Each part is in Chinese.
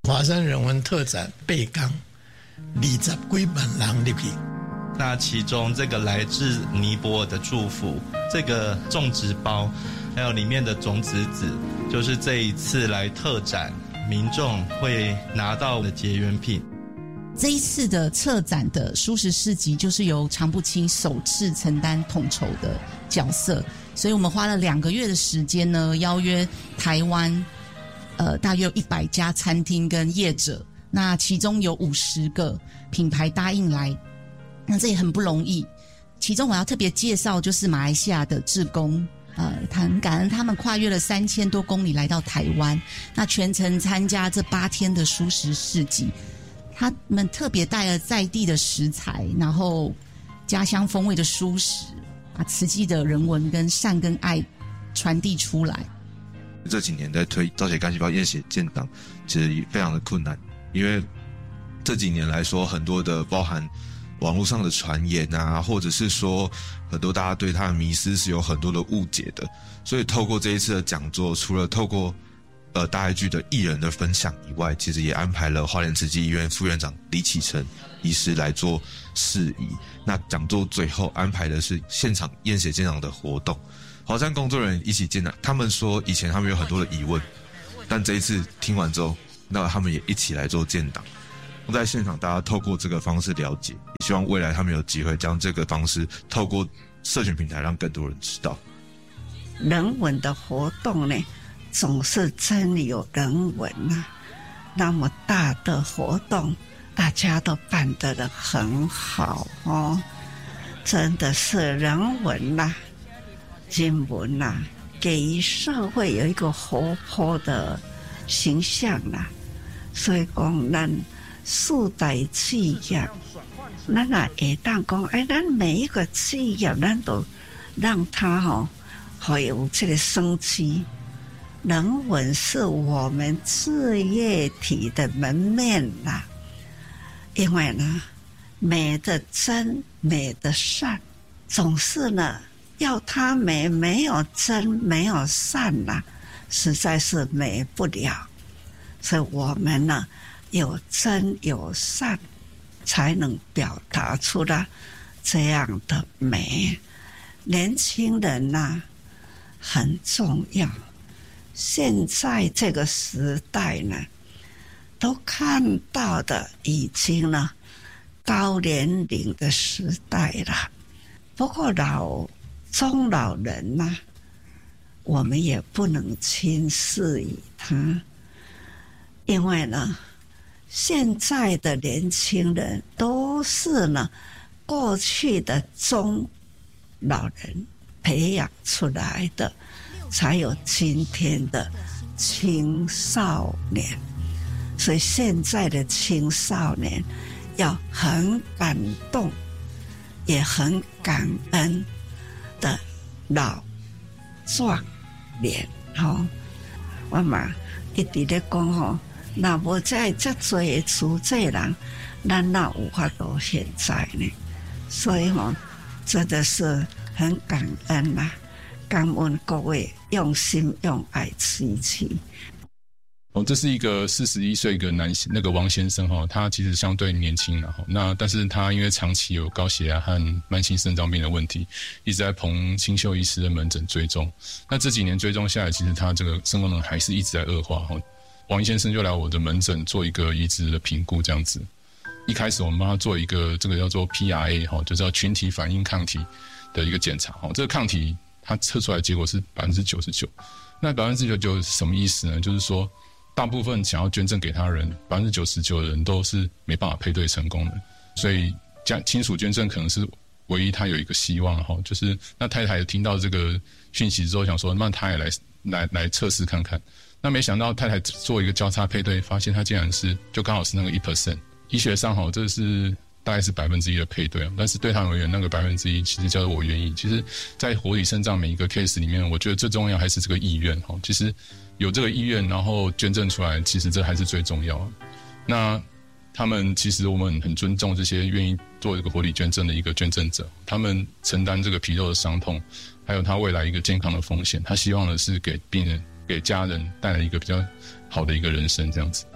华山人文特展8天，20几万人入去。 那其中这个来自尼泊尔的祝福，这个种植包，还有里面的种子籽，就是这一次来特展民众会拿到的结缘品。 这一次的策展的蔬食市集就是由常不清首次承担统筹的角色，所以我们花了2个月的时间呢，邀约台湾大约有100家餐厅跟业者，那其中有50个品牌答应来，那这也很不容易。其中我要特别介绍就是马来西亚的志工，很感恩他们跨越了3000多公里来到台湾，那全程参加这8天的蔬食市集。他们特别带了在地的食材，然后家乡风味的蔬食，把慈济的人文跟善跟爱传递出来。 这几年在推造血干细胞验血建档，其实非常的困难，因为这几年来说，很多的包含网络上的传言啊，或者是说很多大家对它的迷思是有很多的误解的，所以透过这一次的讲座，除了透过大爱剧的艺人的分享以外，其实也安排了花莲慈济医院副院长李启成医师来做释疑。那讲座最后安排的是现场验血建档的活动，华山工作人员一起建档。他们说以前他们有很多的疑问，但这一次听完之后，那他们也一起来做建档。在现场大家透过这个方式了解，也希望未来他们有机会将这个方式透过社群平台让更多人知道。 人文的活动呢，总是真有人文啊，那么大的活动大家都办得很好哦，真的是人文啦、人文啦，给予社会有一个活泼的形象啦。所以讲咱四大企业，咱也会当讲，咱每一个企业咱都让它会有这个生机。人文是我们事业体的门面啦，因为呢，美的真，美的善，总是呢要它美，没有真，没有善啦，实在是美不了。所以我们呢，有真有善，才能表达出了这样的美。年轻人呢，很重要。现在这个时代呢，都看到的已经呢高年龄的时代了。不过中老人呢，我们也不能轻视于他，因为呢，现在的年轻人都是呢过去的中老人培养出来的。才有今天的青少年，所以现在的青少年要很感动，也很感恩的老壮年。我嘛一直在讲那无在这多的出这人，咱哪有法度现在呢？所以真的是很感恩啦。感恩各位用心用爱慈济。 这是一个41岁一个男性，那个王先生他其实相对年轻了，但是他因为长期有高血压和慢性肾脏病的问题，一直在彭清秀医师的门诊追踪。那这几年追踪下来，其实他这个肾功能还是一直在恶化。王先生就来我的门诊做一个移植的评估，这样子。一开始我们帮他做一个这个叫做 PRA 就叫群体反应抗体的一个检查。这个抗体它测出来的结果是 99%。 那 99% 是什么意思呢？就是说大部分想要捐赠给他的人 99% 的人都是没办法配对成功的，所以亲属捐赠可能是唯一他有一个希望。就是那太太听到这个讯息之后想说，那他也来测试看看。那没想到太太做一个交叉配对，发现他竟然是就刚好是那个 1%。 医学上这是大概是1%的配对，但是对他而言，那个1%其实叫做我愿意。其实，在活体肾脏每一个 case 里面，我觉得最重要还是这个意愿。其实有这个意愿，然后捐赠出来，其实这还是最重要的。那他们其实我们很尊重这些愿意做一个活体捐赠的一个捐赠者，他们承担这个皮肉的伤痛，还有他未来一个健康的风险。他希望的是给病人、给家人带来一个比较好的一个人生这样子。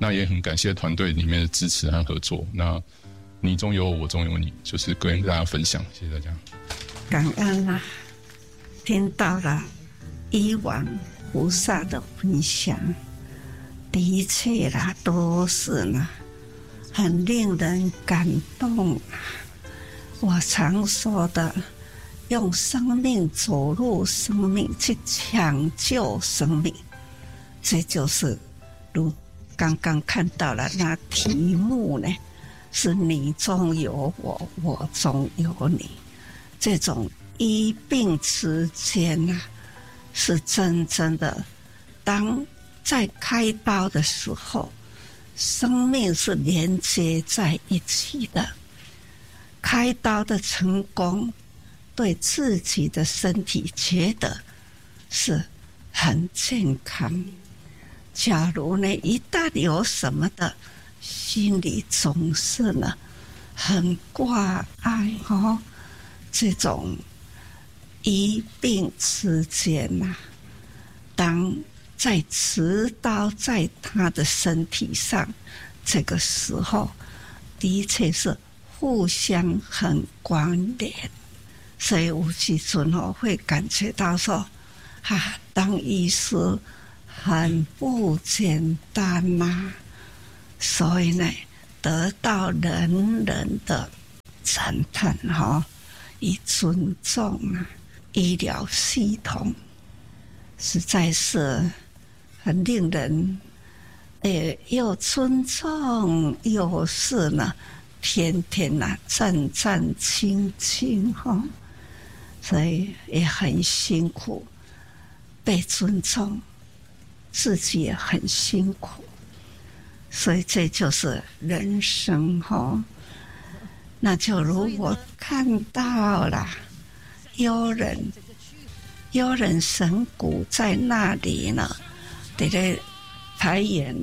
那也很感谢团队里面的支持和合作。那你中有我，我中有你，就是跟大家分享，谢谢大家。 感恩啊，听到了以往菩萨的分享，的确啦，都是呢，很令人感动啊。我常说的，用生命走入生命，去抢救生命，这就是如刚刚看到了那题目呢，是你中有我，我中有你。这种医病之间啊，是真正的。当在开刀的时候，生命是连接在一起的。开刀的成功，对自己的身体觉得是很健康。假如呢，一旦有什么的，心里总是呢很挂碍哦。这种医病之间啊，当在持刀在他的身体上，这个时候的确是互相很关联，所以有时阵会感觉到说，当医师很不简单呐，所以呢，得到人人的赞叹与尊重啊，医疗系统实在是很令人又尊重，又是呢天天战战兢兢所以也很辛苦，被尊重，自己也很辛苦，所以这就是人生那就如我看到了幽人神谷在那里呢，在这排演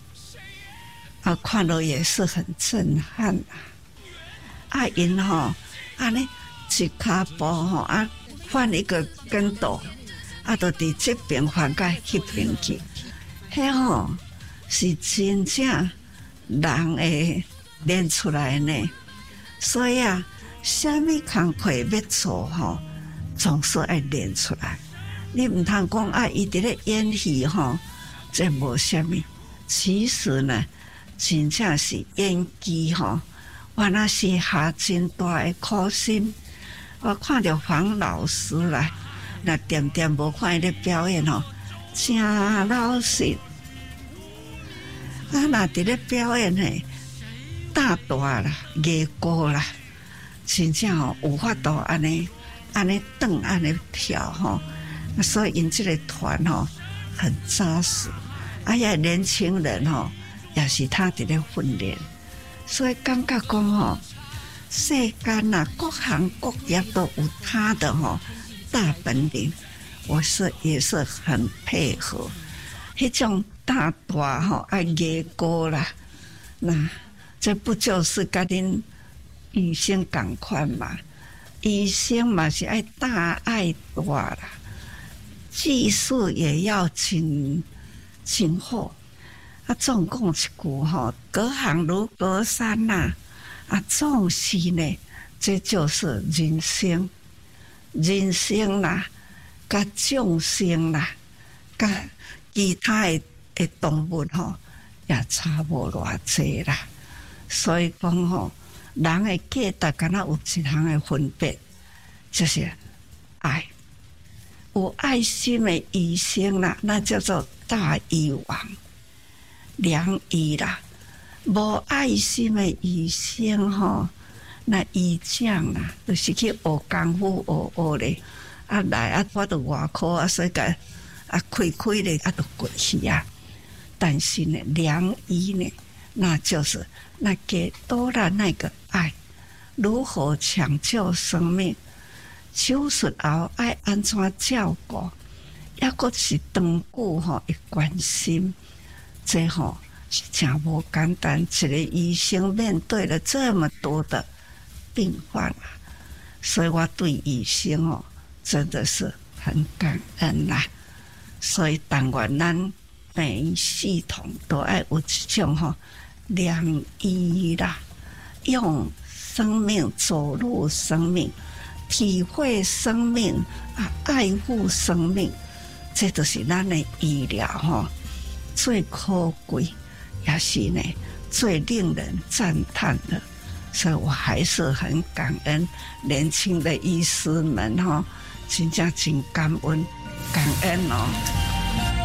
看了也是很震撼因安尼一脚步翻一个跟斗就伫这边翻到那边去，迄是真正人会练出来呢。所以什么工课要做总是要练出来。你唔通讲伊伫咧演戏这无什么。其实呢，真正是演技我那是下真大的苦心。我看到黄老师啦，那点点无看伊咧表演真老实。那伫咧表演呢，大啦，艺高啦，真正有法度安尼转安尼跳所以因这个团很扎实。年轻人也是他伫咧训练，所以感觉讲世间各行各业都有他的大本领。我也是很配合，迄种大艺高啦，那。这不就是跟恁医生同款嘛？医生嘛是爱大爱大啦，技术也要真好。总讲一句隔行如隔山呐。总是呢，这就是人生，人生啦，甲众生啦，甲其他的动物也差无偌济啦。所以讲人的价值敢若有一项的分别，就是爱。有爱心的医生啦，那叫做大医王、良医啦；无爱心的医生那医匠啦，就是去学功夫学咧，来我就外科所以个开咧就过去啊。但是呢，良医呢，那就是那给多了那个爱，如何抢救生命，手术后爱安怎照顾，抑个是长久会关心，这是真无简单。一个医生面对了这么多的病患所以我对医生真的是很感恩啦。所以但愿咱病院系统都要有这种良医啦，用生命走入生命，体会生命爱护生命，这就是咱的医疗最可贵，也是呢最令人赞叹的。所以我还是很感恩年轻的医师们真正真感恩哦。